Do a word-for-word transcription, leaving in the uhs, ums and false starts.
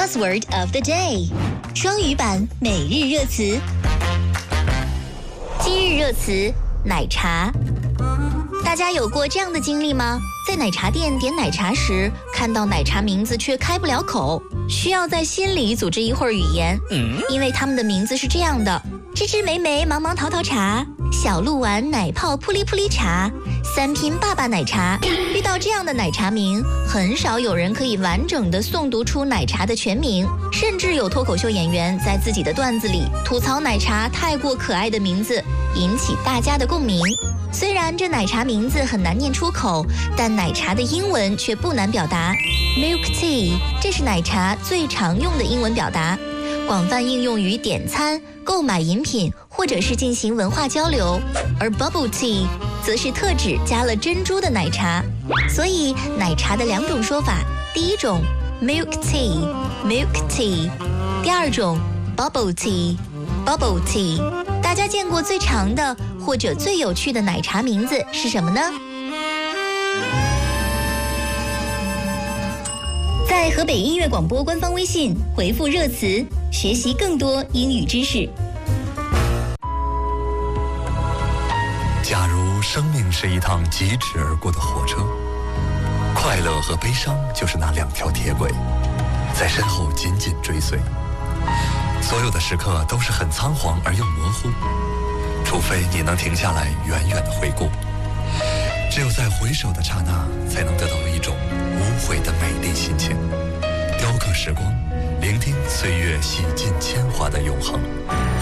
Buzzword of the day， 双语版每日热词。今日热词：奶茶。大家有过这样的经历吗？在奶茶店点奶茶时，看到奶茶名字却开不了口，需要在心里组织一会儿语言，嗯、因为他们的名字是这样的：芝芝美美茫茫桃桃茶，小鹿丸奶泡扑哩扑哩茶，三拼爸爸奶茶。遇到这样的奶茶名，很少有人可以完整的诵读出奶茶的全名，甚至有脱口秀演员在自己的段子里吐槽奶茶太过可爱的名字，引起大家的共鸣。虽然这奶茶名字很难念出口，但奶茶的英文却不难表达。Milk tea， 这是奶茶最常用的英文表达，广泛应用于点餐、购买饮品或者是进行文化交流。而 bubble tea 则是特指加了珍珠的奶茶。所以奶茶的两种说法，第一种 milk tea milk tea， 第二种 bubble tea bubble tea。 大家见过最长的或者最有趣的奶茶名字是什么呢？在河北音乐广播官方微信回复热词，学习更多英语知识。 假如生命是一趟疾驰而过的火车，快乐和悲伤就是那两条铁轨，在身后紧紧追随。所有的时刻都是很仓皇而又模糊，除非你能停下来远远的回顾。只有在回首的刹那，才能得到一种无悔的美丽心情，雕刻时光，聆听岁月洗尽铅华的永恒。